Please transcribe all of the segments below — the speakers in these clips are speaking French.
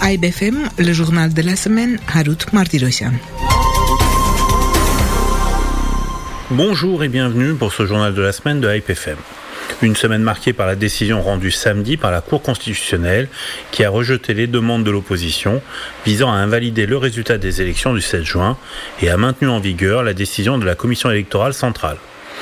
AIBFM, le journal de la semaine, Harut Martirosyan. Bonjour et bienvenue pour ce journal de la semaine de AIBFM. Une semaine marquée par la décision rendue samedi par la Cour constitutionnelle qui a rejeté les demandes de l'opposition visant à invalider le résultat des élections du 7 juin et a maintenu en vigueur la décision de la Commission électorale centrale.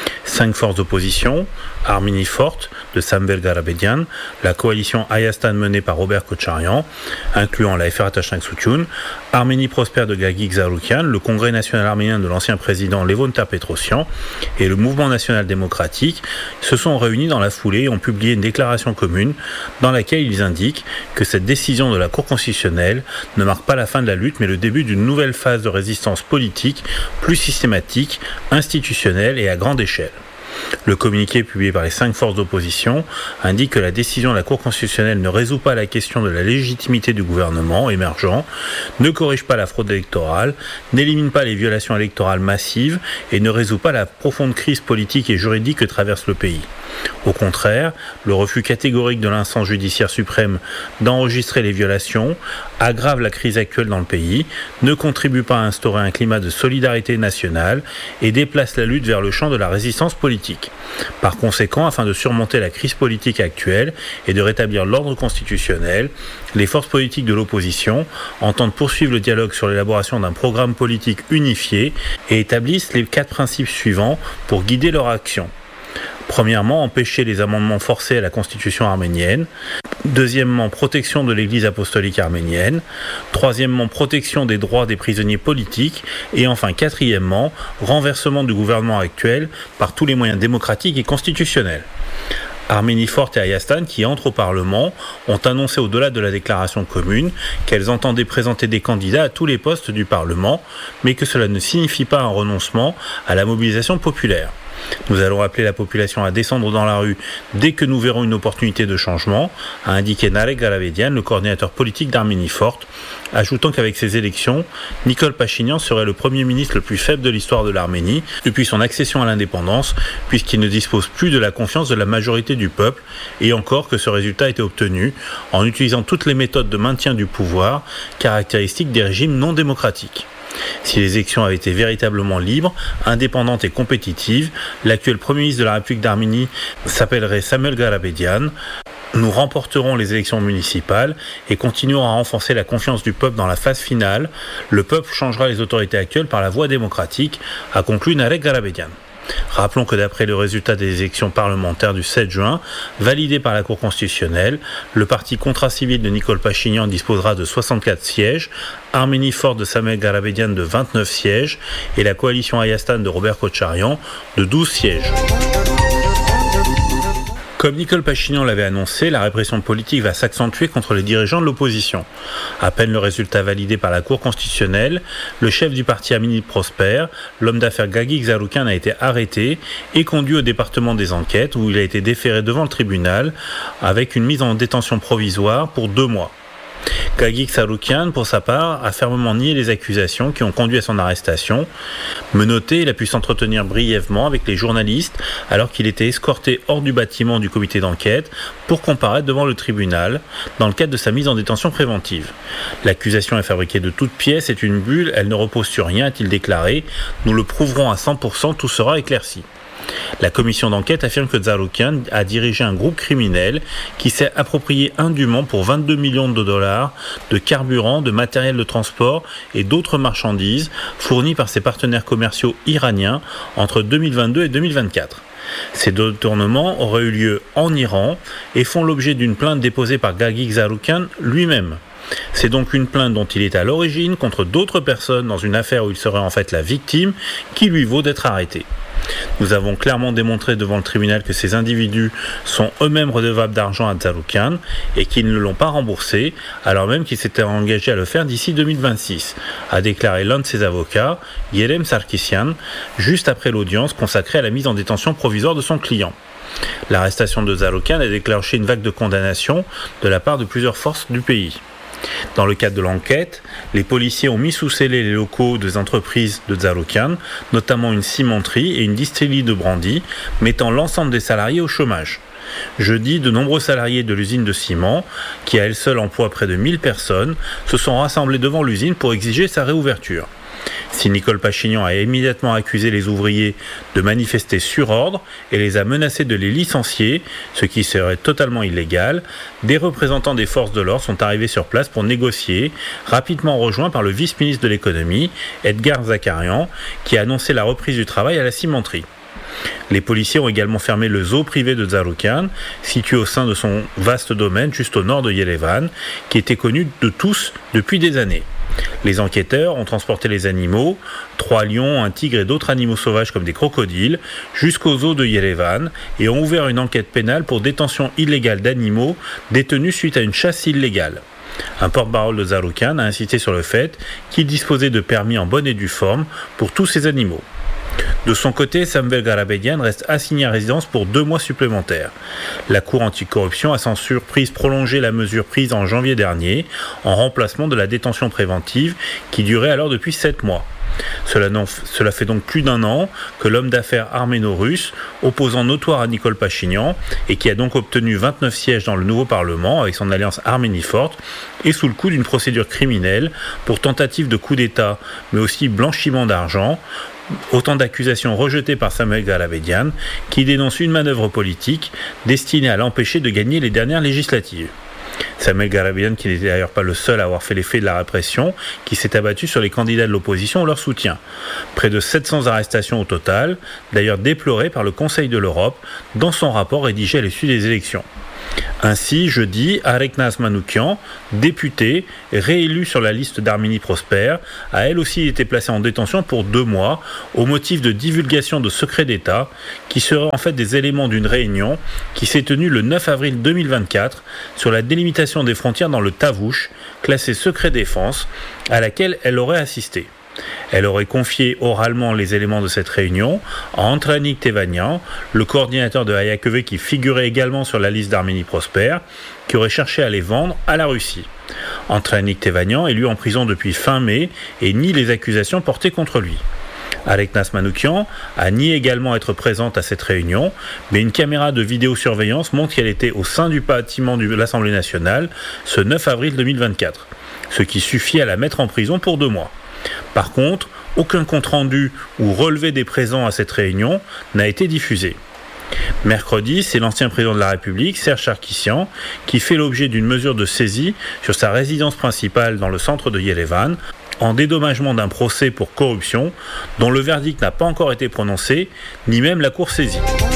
5 forces d'opposition, Arménie forte de Samuel Garabedian, la coalition Ayastan menée par Robert Kocharyan, incluant la FR Atashank Souchoun, Arménie prospère de Gagik Zaroukian, le Congrès national arménien de l'ancien président Levon Ter-Petrosyan et le Mouvement national démocratique se sont réunis dans la foulée et ont publié une déclaration commune dans laquelle ils indiquent que cette décision de la Cour constitutionnelle ne marque pas la fin de la lutte mais le début d'une nouvelle phase de résistance politique plus systématique, institutionnelle et à grande échelle. Le communiqué publié par les 5 forces d'opposition indique que la décision de la Cour constitutionnelle ne résout pas la question de la légitimité du gouvernement émergent, ne corrige pas la fraude électorale, n'élimine pas les violations électorales massives et ne résout pas la profonde crise politique et juridique que traverse le pays. Au contraire, le refus catégorique de l'instance judiciaire suprême d'enregistrer les violations aggrave la crise actuelle dans le pays, ne contribue pas à instaurer un climat de solidarité nationale et déplace la lutte vers le champ de la résistance politique. Par conséquent, afin de surmonter la crise politique actuelle et de rétablir l'ordre constitutionnel, les forces politiques de l'opposition entendent poursuivre le dialogue sur l'élaboration d'un programme politique unifié et établissent les 4 principes suivants pour guider leur action. Premièrement, empêcher les amendements forcés à la constitution arménienne. Deuxièmement, protection de l'église apostolique arménienne. Troisièmement, protection des droits des prisonniers politiques. Et enfin, quatrièmement, renversement du gouvernement actuel par tous les moyens démocratiques et constitutionnels. Arménie forte et Ayastan, qui entrent au Parlement, ont annoncé au-delà de la déclaration commune qu'elles entendaient présenter des candidats à tous les postes du Parlement, mais que cela ne signifie pas un renoncement à la mobilisation populaire. Nous allons appeler la population à descendre dans la rue dès que nous verrons une opportunité de changement, a indiqué Narek Garabedian, le coordinateur politique d'Arménie forte, ajoutant qu'avec ces élections, Nikol Pachinian serait le premier ministre le plus faible de l'histoire de l'Arménie depuis son accession à l'indépendance, puisqu'il ne dispose plus de la confiance de la majorité du peuple, et encore que ce résultat a été obtenu en utilisant toutes les méthodes de maintien du pouvoir, caractéristiques des régimes non démocratiques. Si les élections avaient été véritablement libres, indépendantes et compétitives, l'actuel Premier ministre de la République d'Arménie s'appellerait Samuel Garabedian. Nous remporterons les élections municipales et continuerons à renforcer la confiance du peuple dans la phase finale. Le peuple changera les autorités actuelles par la voie démocratique, a conclu Narek Garabedian. Rappelons que d'après le résultat des élections parlementaires du 7 juin, validé par la Cour constitutionnelle, le parti contrat-civil de Nikol Pachinian disposera de 64 sièges, Arménie forte de Samuel Garabedian de 29 sièges et la coalition Ayastan de Robert Kocharyan de 12 sièges. Comme Nikol Pachinian l'avait annoncé, la répression politique va s'accentuer contre les dirigeants de l'opposition. À peine le résultat validé par la Cour constitutionnelle, le chef du parti Arménie prospère, l'homme d'affaires Gagik Zaroukian, a été arrêté et conduit au département des enquêtes où il a été déféré devant le tribunal avec une mise en détention provisoire pour 2 mois. Gagik Zaroukian, pour sa part, a fermement nié les accusations qui ont conduit à son arrestation. Menotté, il a pu s'entretenir brièvement avec les journalistes alors qu'il était escorté hors du bâtiment du comité d'enquête pour comparaître devant le tribunal dans le cadre de sa mise en détention préventive. L'accusation est fabriquée de toutes pièces, c'est une bulle, elle ne repose sur rien, a-t-il déclaré. Nous le prouverons à 100%, tout sera éclairci. La commission d'enquête affirme que Zaroukian a dirigé un groupe criminel qui s'est approprié indûment pour 22 millions de dollars de carburant, de matériel de transport et d'autres marchandises fournies par ses partenaires commerciaux iraniens entre 2022 et 2024. Ces détournements auraient eu lieu en Iran et font l'objet d'une plainte déposée par Gagik Zaroukian lui-même. C'est donc une plainte dont il est à l'origine contre d'autres personnes dans une affaire où il serait en fait la victime qui lui vaut d'être arrêté. Nous avons clairement démontré devant le tribunal que ces individus sont eux-mêmes redevables d'argent à Zaroukian et qu'ils ne l'ont pas remboursé, alors même qu'ils s'étaient engagés à le faire d'ici 2026, a déclaré l'un de ses avocats, Yerem Sarkisian, juste après l'audience consacrée à la mise en détention provisoire de son client. L'arrestation de Zaroukian a déclenché une vague de condamnation de la part de plusieurs forces du pays. Dans le cadre de l'enquête, les policiers ont mis sous scellé les locaux des entreprises de Zaroukian, notamment une cimenterie et une distillerie de brandy, mettant l'ensemble des salariés au chômage. Jeudi, de nombreux salariés de l'usine de ciment, qui à elle seule emploie près de 1000 personnes, se sont rassemblés devant l'usine pour exiger sa réouverture. Si Nicole Pachinian a immédiatement accusé les ouvriers de manifester sur ordre et les a menacés de les licencier, ce qui serait totalement illégal, des représentants des forces de l'ordre sont arrivés sur place pour négocier, rapidement rejoints par le vice-ministre de l'économie, Edgar Zakarian, qui a annoncé la reprise du travail à la cimenterie. Les policiers ont également fermé le zoo privé de Zarukyan, situé au sein de son vaste domaine juste au nord de Yerevan, qui était connu de tous depuis des années. Les enquêteurs ont transporté les animaux, 3 lions, un tigre et d'autres animaux sauvages comme des crocodiles, jusqu'au zoo de Yerevan et ont ouvert une enquête pénale pour détention illégale d'animaux détenus suite à une chasse illégale. Un porte-parole de Zarukyan a insisté sur le fait qu'il disposait de permis en bonne et due forme pour tous ces animaux. De son côté, Samuel Garabedian reste assigné à résidence pour 2 mois supplémentaires. La Cour anticorruption a sans surprise prolongé la mesure prise en janvier dernier, en remplacement de la détention préventive qui durait alors depuis 7 mois. Cela fait donc plus d'1 an que l'homme d'affaires arméno-russe, opposant notoire à Nicole Pachinian et qui a donc obtenu 29 sièges dans le nouveau Parlement avec son alliance Arménie forte, est sous le coup d'une procédure criminelle pour tentative de coup d'État, mais aussi blanchiment d'argent. Autant d'accusations rejetées par Samuel Garabedian, qui dénonce une manœuvre politique destinée à l'empêcher de gagner les dernières législatives. Samuel Garabedian, qui n'était d'ailleurs pas le seul à avoir fait l'effet de la répression, qui s'est abattu sur les candidats de l'opposition ou leur soutien. Près de 700 arrestations au total, d'ailleurs déplorées par le Conseil de l'Europe dans son rapport rédigé à l'issue des élections. Ainsi, jeudi, Areknaz Manoukian, députée, réélue sur la liste d'Arménie Prospère, a elle aussi été placée en détention pour 2 mois au motif de divulgation de secrets d'État qui seraient en fait des éléments d'une réunion qui s'est tenue le 9 avril 2024 sur la délimitation des frontières dans le Tavouche, classé secret défense, à laquelle elle aurait assisté. Elle aurait confié oralement les éléments de cette réunion à Antranik Tevanian, le coordinateur de Hayakeve qui figurait également sur la liste d'Arménie Prospère, qui aurait cherché à les vendre à la Russie. Antranik Tevanian est lui en prison depuis fin mai et nie les accusations portées contre lui. Areknaz Manoukian a nié également être présente à cette réunion, mais une caméra de vidéosurveillance montre qu'elle était au sein du bâtiment de l'Assemblée nationale ce 9 avril 2024, ce qui suffit à la mettre en prison pour 2 mois. Par contre, aucun compte-rendu ou relevé des présents à cette réunion n'a été diffusé. Mercredi, c'est l'ancien président de la République, Serge Sarkissian, qui fait l'objet d'une mesure de saisie sur sa résidence principale dans le centre de Yerevan, en dédommagement d'un procès pour corruption, dont le verdict n'a pas encore été prononcé, ni même la Cour saisie.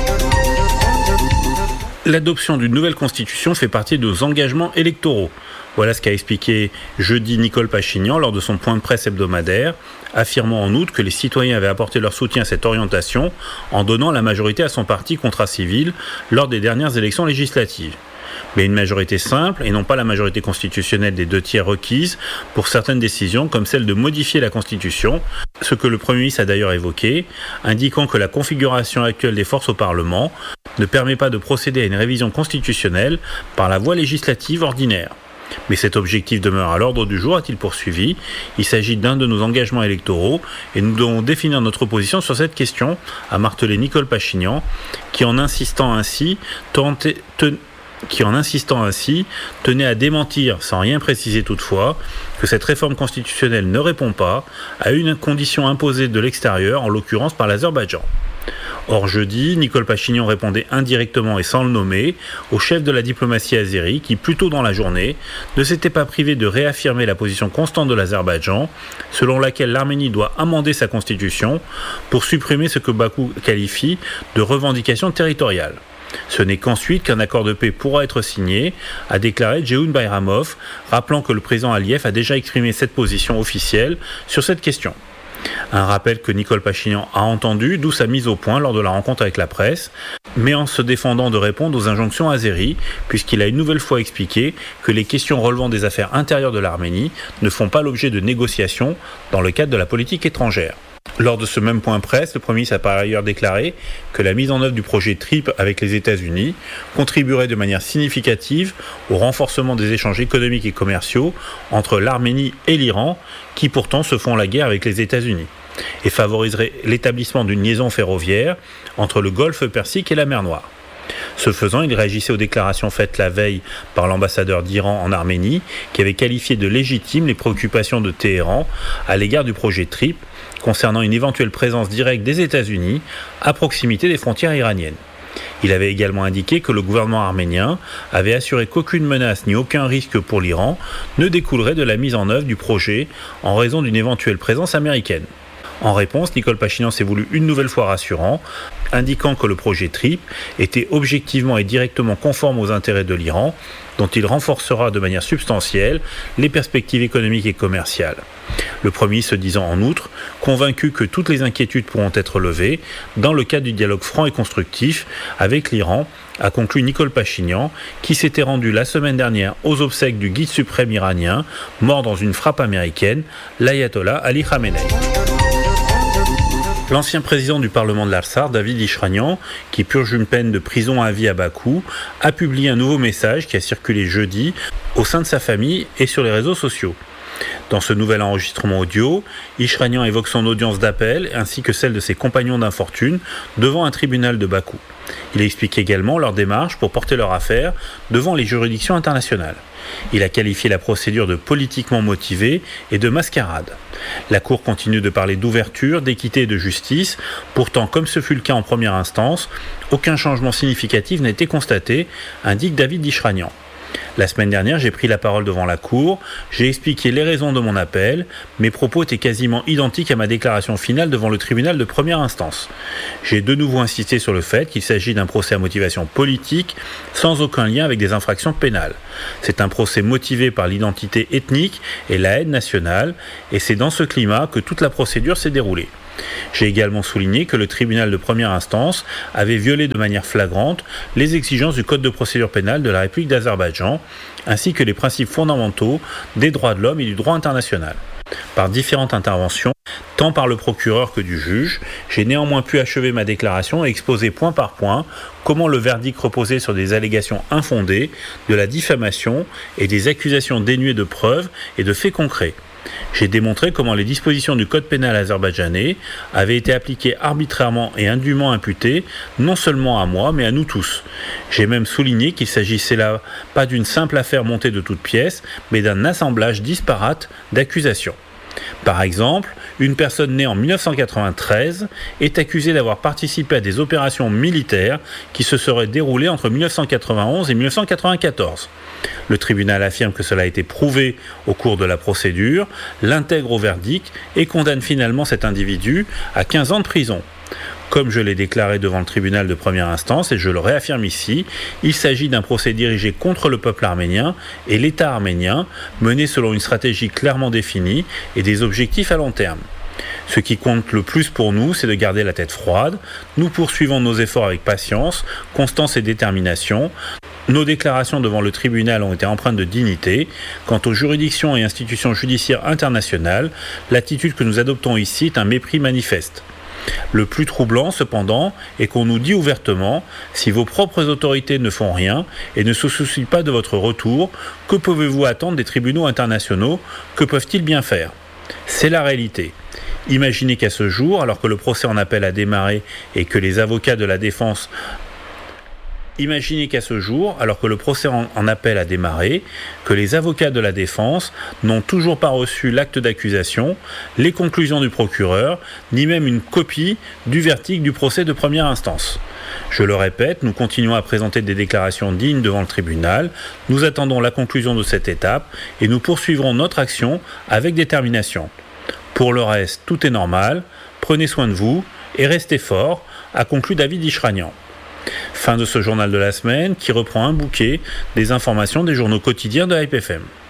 L'adoption d'une nouvelle constitution fait partie de nos engagements électoraux. Voilà ce qu'a expliqué jeudi Nicole Pachinian lors de son point de presse hebdomadaire, affirmant en outre que les citoyens avaient apporté leur soutien à cette orientation en donnant la majorité à son parti Contrat Civil lors des dernières élections législatives. Mais une majorité simple et non pas la majorité constitutionnelle des 2/3 requise pour certaines décisions comme celle de modifier la Constitution, ce que le Premier ministre a d'ailleurs évoqué, indiquant que la configuration actuelle des forces au Parlement ne permet pas de procéder à une révision constitutionnelle par la voie législative ordinaire. Mais cet objectif demeure à l'ordre du jour, a-t-il poursuivi. Il s'agit d'un de nos engagements électoraux et nous devons définir notre position sur cette question, a martelé Nicole Pachinian, qui en insistant ainsi tenait à démentir, sans rien préciser toutefois, que cette réforme constitutionnelle ne répond pas à une condition imposée de l'extérieur, en l'occurrence par l'Azerbaïdjan. Or jeudi, Nicole Pachinian répondait indirectement et sans le nommer au chef de la diplomatie azérie qui, plus tôt dans la journée, ne s'était pas privé de réaffirmer la position constante de l'Azerbaïdjan, selon laquelle l'Arménie doit amender sa constitution pour supprimer ce que Bakou qualifie de revendication territoriale. Ce n'est qu'ensuite qu'un accord de paix pourra être signé, a déclaré Jehoun Bayramov, rappelant que le président Aliyev a déjà exprimé cette position officielle sur cette question. Un rappel que Nicole Pachinian a entendu, d'où sa mise au point lors de la rencontre avec la presse, mais en se défendant de répondre aux injonctions azéries, puisqu'il a une nouvelle fois expliqué que les questions relevant des affaires intérieures de l'Arménie ne font pas l'objet de négociations dans le cadre de la politique étrangère. Lors de ce même point presse, le Premier ministre a par ailleurs déclaré que la mise en œuvre du projet TRIP avec les États-Unis contribuerait de manière significative au renforcement des échanges économiques et commerciaux entre l'Arménie et l'Iran, qui pourtant se font la guerre avec les États-Unis, et favoriserait l'établissement d'une liaison ferroviaire entre le Golfe Persique et la mer Noire. Ce faisant, il réagissait aux déclarations faites la veille par l'ambassadeur d'Iran en Arménie, qui avait qualifié de légitimes les préoccupations de Téhéran à l'égard du projet TRIP, concernant une éventuelle présence directe des États-Unis à proximité des frontières iraniennes. Il avait également indiqué que le gouvernement arménien avait assuré qu'aucune menace ni aucun risque pour l'Iran ne découlerait de la mise en œuvre du projet en raison d'une éventuelle présence américaine. En réponse, Nicole Pachinian s'est voulu une nouvelle fois rassurant, indiquant que le projet TRIP était objectivement et directement conforme aux intérêts de l'Iran, dont il renforcera de manière substantielle les perspectives économiques et commerciales. Le Premier se disant en outre convaincu que toutes les inquiétudes pourront être levées dans le cadre du dialogue franc et constructif avec l'Iran, a conclu Nicole Pachinian, qui s'était rendue la semaine dernière aux obsèques du guide suprême iranien, mort dans une frappe américaine, l'ayatollah Ali Khamenei. L'ancien président du Parlement de l'Artsakh, David Ishranian, qui purge une peine de prison à vie à Bakou, a publié un nouveau message qui a circulé jeudi au sein de sa famille et sur les réseaux sociaux. Dans ce nouvel enregistrement audio, Ishranian évoque son audience d'appel ainsi que celle de ses compagnons d'infortune devant un tribunal de Bakou. Il explique également leur démarche pour porter leur affaire devant les juridictions internationales. Il a qualifié la procédure de politiquement motivée et de mascarade. La Cour continue de parler d'ouverture, d'équité et de justice. Pourtant, comme ce fut le cas en première instance, aucun changement significatif n'a été constaté, indique David Ishranian. La semaine dernière, j'ai pris la parole devant la Cour, j'ai expliqué les raisons de mon appel, mes propos étaient quasiment identiques à ma déclaration finale devant le tribunal de première instance. J'ai de nouveau insisté sur le fait qu'il s'agit d'un procès à motivation politique, sans aucun lien avec des infractions pénales. C'est un procès motivé par l'identité ethnique et la haine nationale, et c'est dans ce climat que toute la procédure s'est déroulée. J'ai également souligné que le tribunal de première instance avait violé de manière flagrante les exigences du Code de procédure pénale de la République d'Azerbaïdjan, ainsi que les principes fondamentaux des droits de l'homme et du droit international. Par différentes interventions, tant par le procureur que du juge, j'ai néanmoins pu achever ma déclaration et exposer point par point comment le verdict reposait sur des allégations infondées, de la diffamation et des accusations dénuées de preuves et de faits concrets. J'ai démontré comment les dispositions du code pénal azerbaïdjanais avaient été appliquées arbitrairement et indûment imputées, non seulement à moi, mais à nous tous. J'ai même souligné qu'il s'agissait là pas d'une simple affaire montée de toutes pièces, mais d'un assemblage disparate d'accusations. Par exemple, une personne née en 1993 est accusée d'avoir participé à des opérations militaires qui se seraient déroulées entre 1991 et 1994. Le tribunal affirme que cela a été prouvé au cours de la procédure, l'intègre au verdict et condamne finalement cet individu à 15 ans de prison. Comme je l'ai déclaré devant le tribunal de première instance, et je le réaffirme ici, il s'agit d'un procès dirigé contre le peuple arménien et l'État arménien, mené selon une stratégie clairement définie et des objectifs à long terme. Ce qui compte le plus pour nous, c'est de garder la tête froide. Nous poursuivons nos efforts avec patience, constance et détermination. Nos déclarations devant le tribunal ont été empreintes de dignité. Quant aux juridictions et institutions judiciaires internationales, l'attitude que nous adoptons ici est un mépris manifeste. Le plus troublant, cependant, est qu'on nous dit ouvertement « Si vos propres autorités ne font rien et ne se soucient pas de votre retour, que pouvez-vous attendre des tribunaux internationaux? Que peuvent-ils bien faire ?» C'est la réalité. Imaginez qu'à ce jour, alors que le procès en appel a démarré et que les avocats de la défense n'ont toujours pas reçu l'acte d'accusation, les conclusions du procureur, ni même une copie du verdict du procès de première instance. Je le répète, nous continuons à présenter des déclarations dignes devant le tribunal, nous attendons la conclusion de cette étape et nous poursuivrons notre action avec détermination. Pour le reste, tout est normal, prenez soin de vous et restez forts, a conclu David Ishranian. Fin de ce journal de la semaine qui reprend un bouquet des informations des journaux quotidiens de Hype FM.